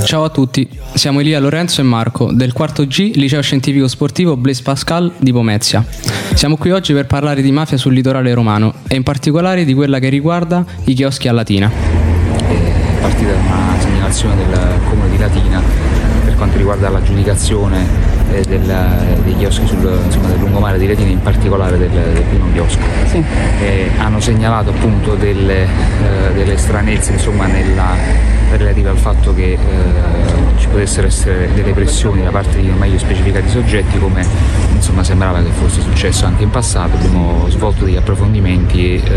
Ciao a tutti, siamo Elia, Lorenzo e Marco del quarto G Liceo Scientifico Sportivo Blaise Pascal di Pomezia. Siamo qui oggi per parlare di mafia sul litorale romano e in particolare di quella che riguarda i chioschi a Latina. È partita da una segnalazione del comune di Latina per quanto riguarda l'aggiudicazione dei chioschi del lungomare di Latina, in particolare del primo chiosco. Sì. Hanno segnalato appunto delle stranezze relative al fatto che ci potessero essere delle pressioni da parte di meglio specificati soggetti, come sembrava che fosse successo anche in passato. Abbiamo svolto degli approfondimenti e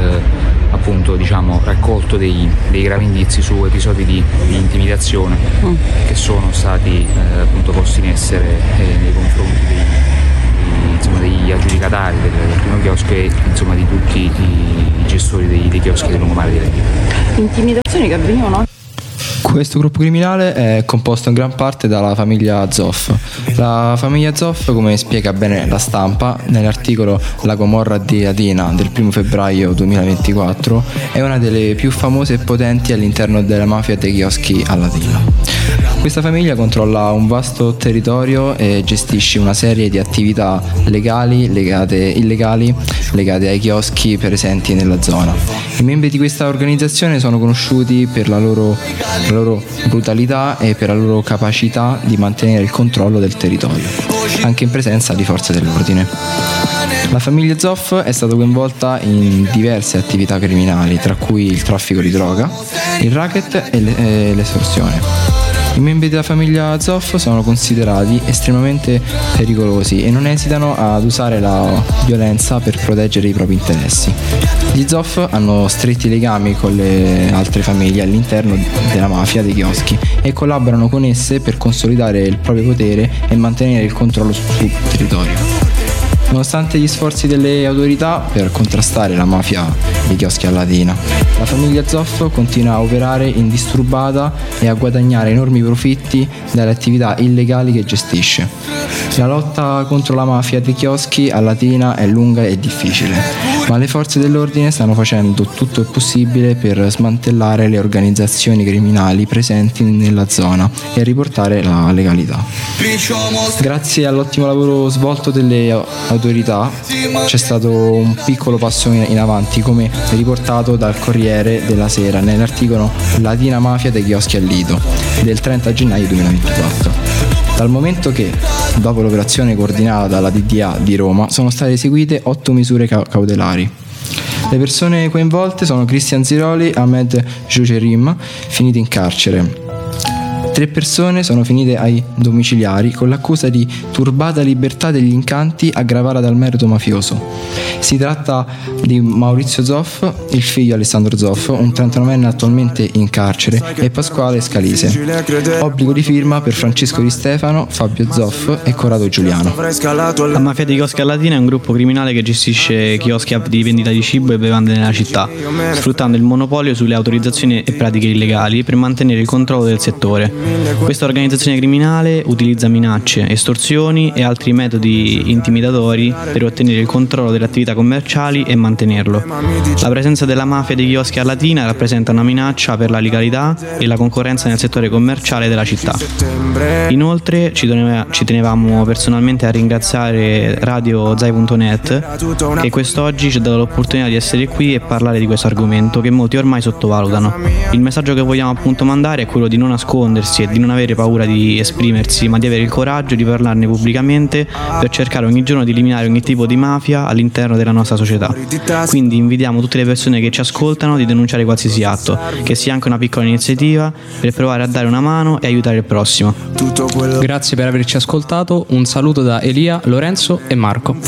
raccolto dei gravi indizi su episodi di intimidazione che sono stati posti in essere nei confronti degli aggiudicatari del primo chiosco e di tutti i gestori dei chioschi del lungomare di Latina. Intimidazioni che avvenivano? Questo gruppo criminale è composto in gran parte dalla famiglia Zoff. La famiglia Zoff, come spiega bene La Stampa nell'articolo La Gomorra di Latina del 1 febbraio 2024, è una delle più famose e potenti all'interno della mafia dei chioschi a Latina. Questa famiglia controlla un vasto territorio e gestisce una serie di attività illegali legate ai chioschi presenti nella zona. I membri di questa organizzazione sono conosciuti per la loro brutalità e per la loro capacità di mantenere il controllo del territorio, anche in presenza di forze dell'ordine. La famiglia Zoff è stata coinvolta in diverse attività criminali, tra cui il traffico di droga, il racket e l'estorsione. I membri della famiglia Zoff sono considerati estremamente pericolosi e non esitano ad usare la violenza per proteggere i propri interessi. Gli Zoff hanno stretti legami con le altre famiglie all'interno della mafia dei chioschi e collaborano con esse per consolidare il proprio potere e mantenere il controllo sul territorio. Nonostante gli sforzi delle autorità per contrastare la mafia dei chioschi a Latina, la famiglia Zoff continua a operare indisturbata e a guadagnare enormi profitti dalle attività illegali che gestisce. La lotta contro la mafia dei chioschi a Latina è lunga e difficile, ma le forze dell'ordine stanno facendo tutto il possibile per smantellare le organizzazioni criminali presenti nella zona e riportare la legalità. Grazie all'ottimo lavoro svolto delle autorità c'è stato un piccolo passo in avanti, come riportato dal Corriere della Sera nell'articolo Latina Mafia dei chioschi al Lido del 30 gennaio 2024. Dal momento che, dopo l'operazione coordinata dalla DDA di Roma, sono state eseguite 8 misure cautelari. Le persone coinvolte sono Cristian Ziroli e Ahmed Joucherim, finiti in carcere. 3 persone sono finite ai domiciliari con l'accusa di turbata libertà degli incanti aggravata dal merito mafioso. Si tratta di Maurizio Zoff, il figlio Alessandro Zoff, un 39enne attualmente in carcere, e Pasquale Scalise. Obbligo di firma per Francesco Di Stefano, Fabio Zoff e Corrado Giuliano. La mafia dei chioschi a Latina è un gruppo criminale che gestisce chioschi di vendita di cibo e bevande nella città, sfruttando il monopolio sulle autorizzazioni e pratiche illegali per mantenere il controllo del settore. Questa organizzazione criminale utilizza minacce, estorsioni e altri metodi intimidatori per ottenere il controllo delle attività commerciali e mantenerlo. La presenza della mafia dei chioschi a Latina rappresenta una minaccia per la legalità e la concorrenza nel settore commerciale della città. Inoltre ci tenevamo personalmente a ringraziare RadioZai.net che quest'oggi ci ha dato l'opportunità di essere qui e parlare di questo argomento che molti ormai sottovalutano. Il messaggio che vogliamo appunto mandare è quello di non nascondersi e di non avere paura di esprimersi, ma di avere il coraggio di parlarne pubblicamente per cercare ogni giorno di eliminare ogni tipo di mafia all'interno della nostra società. Quindi invitiamo tutte le persone che ci ascoltano di denunciare qualsiasi atto, che sia anche una piccola iniziativa, per provare a dare una mano e aiutare il prossimo. Grazie per averci ascoltato, un saluto da Elia, Lorenzo e Marco.